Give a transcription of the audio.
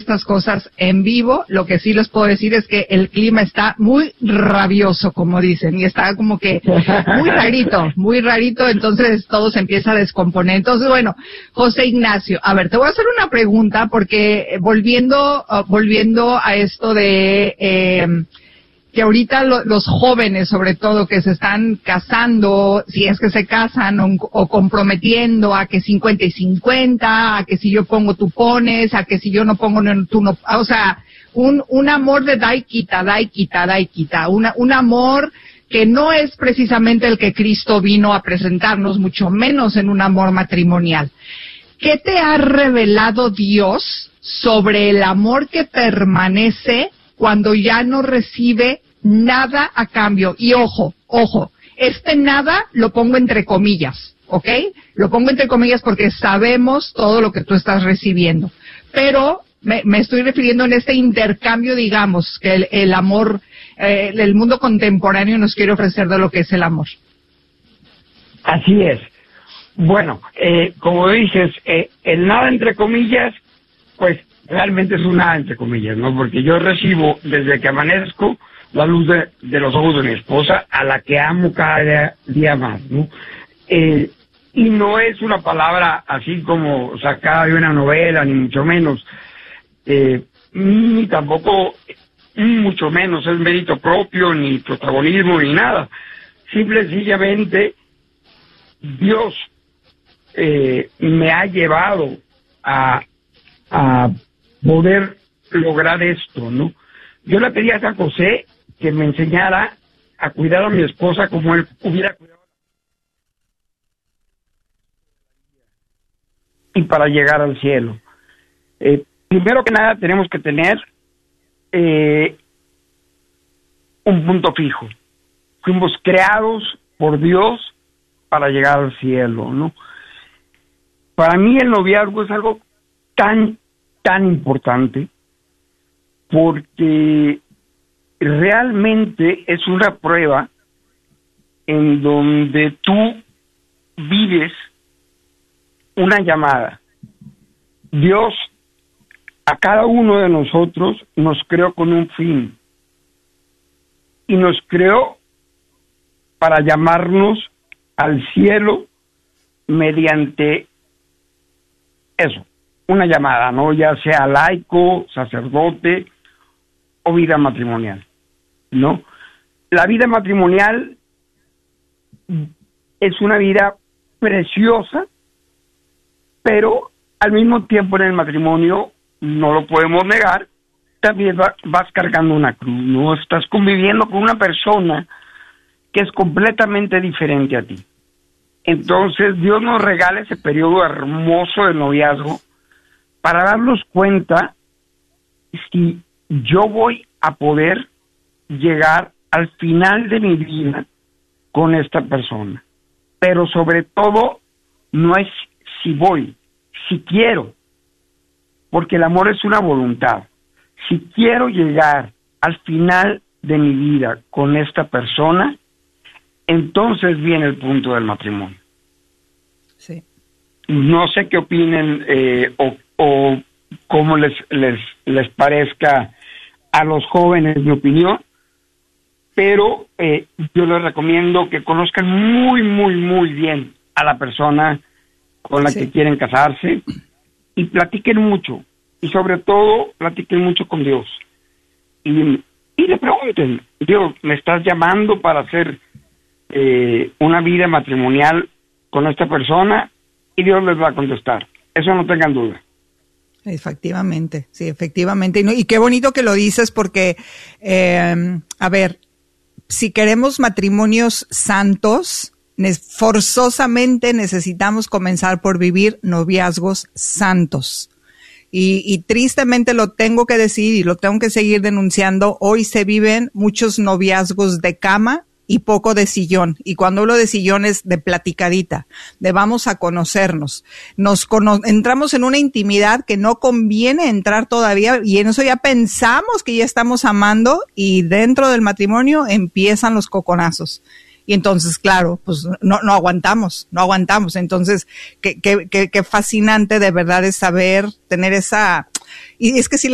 estas cosas en vivo. Lo que sí les puedo decir es que el clima está muy rabioso, como dicen, y está como que muy rarito, entonces todo se empieza a descomponer. Entonces, bueno, José Ignacio, a ver, te voy a hacer una pregunta porque volviendo a esto de que ahorita los jóvenes, sobre todo, que se están casando, si es que se casan, o comprometiendo a que 50 y 50, a que si yo pongo tú pones, a que si yo no pongo tú no, o sea, un amor de da y quita, un amor que no es precisamente el que Cristo vino a presentarnos, mucho menos en un amor matrimonial. ¿Qué te ha revelado Dios sobre el amor que permanece cuando ya no recibe nada a cambio? Y ojo, nada lo pongo entre comillas, ¿ok? Lo pongo entre comillas porque sabemos todo lo que tú estás recibiendo. Pero me estoy refiriendo en este intercambio, digamos, que el amor, el mundo contemporáneo nos quiere ofrecer de lo que es el amor. Así es. Bueno, como dices, el nada entre comillas, pues realmente es un nada entre comillas, ¿no? Porque yo recibo desde que amanezco la luz de los ojos de mi esposa, a la que amo cada día más, ¿no? Y no es una palabra así como sacada de una novela, ni mucho menos, ni tampoco, mucho menos es mérito propio, ni protagonismo, ni nada. Simple y sencillamente, Dios me ha llevado a poder lograr esto, ¿no? Yo le pedí a San José que me enseñara a cuidar a mi esposa como él hubiera cuidado. Y para llegar al cielo. Primero que nada tenemos que tener un punto fijo. Fuimos creados por Dios para llegar al cielo, ¿no? Para mí el noviazgo es algo tan importante, porque realmente es una prueba en donde tú vives una llamada. Dios a cada uno de nosotros nos creó con un fin, y nos creó para llamarnos al cielo mediante eso, una llamada, ¿no? Ya sea laico, sacerdote o vida matrimonial, ¿no? La vida matrimonial es una vida preciosa, pero al mismo tiempo en el matrimonio, no lo podemos negar, también vas cargando una cruz, ¿no? Estás conviviendo con una persona que es completamente diferente a ti. Entonces Dios nos regala ese periodo hermoso de noviazgo para darnos cuenta si yo voy a poder llegar al final de mi vida con esta persona. Pero sobre todo no es si voy, si quiero, porque el amor es una voluntad. Si quiero llegar al final de mi vida con esta persona, entonces viene el punto del matrimonio. Sí. No sé qué opinen o cómo les parezca a los jóvenes mi opinión, pero yo les recomiendo que conozcan muy bien a la persona con la que quieren casarse y platiquen mucho, y sobre todo platiquen mucho con Dios y le pregunten: Dios, ¿me estás llamando para hacer una vida matrimonial con esta persona? Y Dios les va a contestar, eso no tengan duda. Efectivamente, sí, efectivamente. Y qué bonito que lo dices, porque, a ver, si queremos matrimonios santos, forzosamente necesitamos comenzar por vivir noviazgos santos. Y tristemente lo tengo que decir y lo tengo que seguir denunciando, hoy se viven muchos noviazgos de cama y poco de sillón. Y cuando hablo de sillón es de platicadita, de vamos a conocernos. Entramos en una intimidad que no conviene entrar todavía, y en eso ya pensamos que ya estamos amando, y dentro del matrimonio empiezan los coconazos. Y entonces, claro, pues no aguantamos. Entonces, qué fascinante de verdad es saber tener esa, y es que si